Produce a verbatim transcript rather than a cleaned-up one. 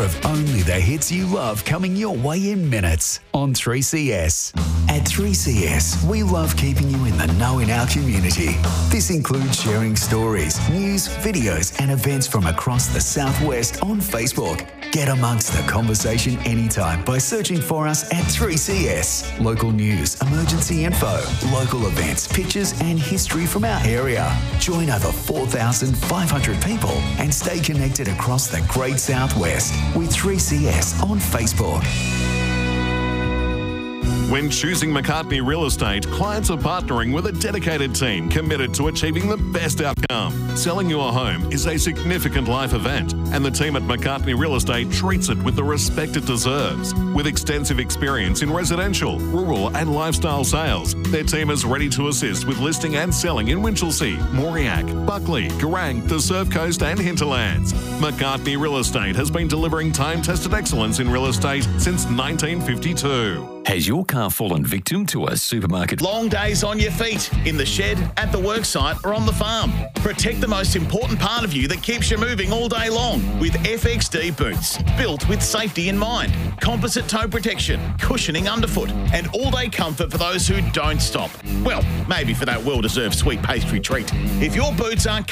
more of only the hits you love coming your way in minutes on three C S. At three C S, we love keeping you in the know in our community. This includes sharing stories, news, videos, and events from across the Southwest on Facebook. Get amongst the conversation anytime by searching for us at three C S. Local news, emergency info, local events, pictures, and history from our area. Join over four thousand five hundred people and stay connected across the Great Southwest with three C S on Facebook. When choosing McCartney Real Estate, clients are partnering with a dedicated team committed to achieving the best outcome. Selling your home is a significant life event, and the team at McCartney Real Estate treats it with the respect it deserves. With extensive experience in residential, rural, and lifestyle sales, their team is ready to assist with listing and selling in Winchelsea, Mauriac, Buckley, Garang, the Surf Coast, and Hinterlands. McCartney Real Estate has been delivering time-tested excellence in real estate since nineteen fifty-two. Has your car fallen victim to a supermarket? Long days on your feet, in the shed, at the worksite, or on the farm. Protect the most important part of you that keeps you moving all day long with F X D boots. Built with safety in mind. Composite toe protection, cushioning underfoot, and all-day comfort for those who don't stop. Well, maybe for that well-deserved sweet pastry treat. If your boots aren't